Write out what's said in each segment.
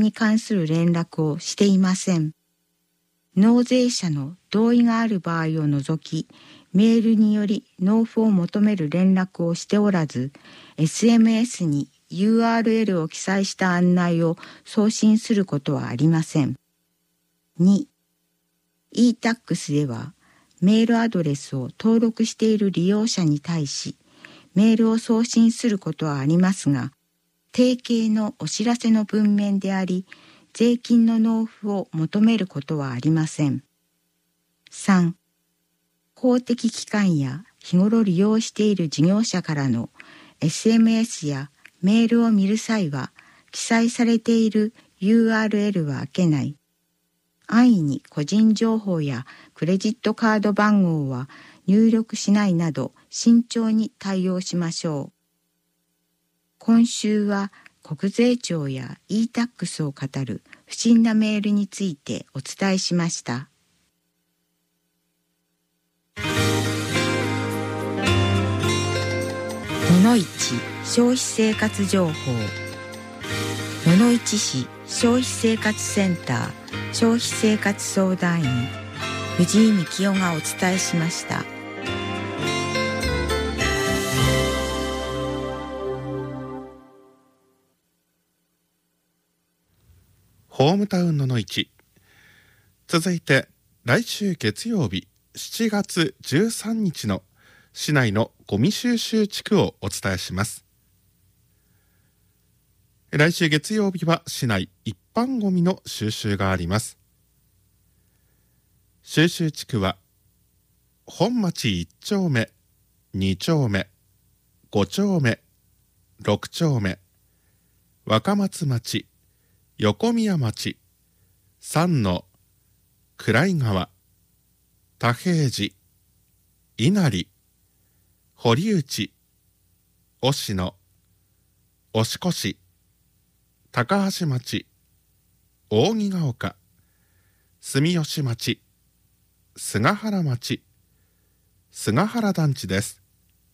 に関する連絡をしていません。納税者の同意がある場合を除き、メールにより納付を求める連絡をしておらず、SMS に URL を記載した案内を送信することはありません。2、e-tax ではメールアドレスを登録している利用者に対し、メールを送信することはありますが、定型のお知らせの文面であり、税金の納付を求めることはありません。3、公的機関や日頃利用している事業者からの SMS やメールを見る際は、記載されている URL は開けない。安易に個人情報やクレジットカード番号は入力しないなど慎重に対応しましょう。今週は国税庁や e-tax を語る不審なメールについてお伝えしました。野々市消費生活情報。野々市市消費生活センター消費生活相談員藤井幹夫がお伝えしました。 ホームタウン野々市。続いて来週月曜日7月13日の市内のゴミ収集地区をお伝えします。来週月曜日は市内一般ゴミの収集があります。収集地区は本町1丁目、2丁目、5丁目、6丁目、若松町、横宮町、三野、暗井川、田平寺、稲荷、堀内、忍野、押越、高橋町、扇ヶ丘、住吉町、菅原町、菅原団地です。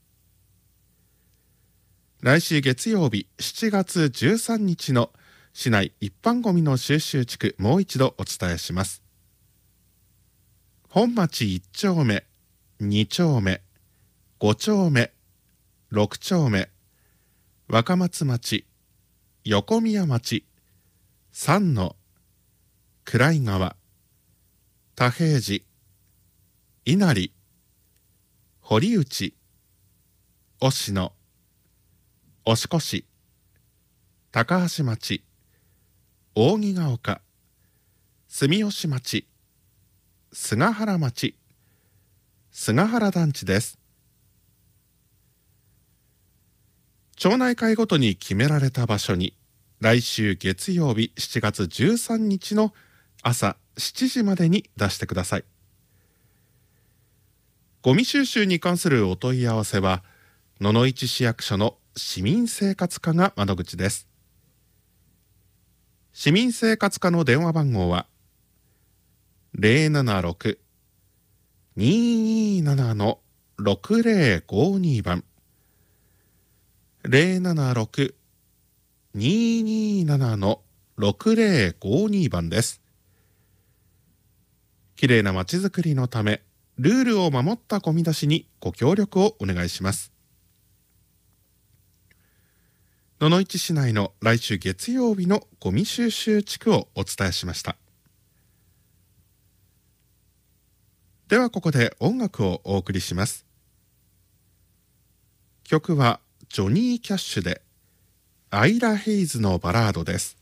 来週月曜日7月13日の市内一般ゴミの収集地区、もう一度お伝えします。本町1丁目、2丁目、5丁目、6丁目、若松町、横宮町、三野、暗井川、田平寺、稲荷、堀内、忍野、押越、高橋町、扇ヶ丘、住吉町、菅原町、菅原団地です。町内会ごとに決められた場所に来週月曜日7月13日の朝7時までに出してください。ゴミ収集に関するお問い合わせは野々市市役所の市民生活課が窓口です。市民生活課の電話番号は 076-227-6052 番 076-227-6052 番です。きれいなまちづくりのためルールを守ったゴミ出しにご協力をお願いします。野々市市内の来週月曜日のゴミ収集地区をお伝えしました。ではここで音楽をお送りします。曲はジョニー・キャッシュでアイラ・ヘイズのバラードです。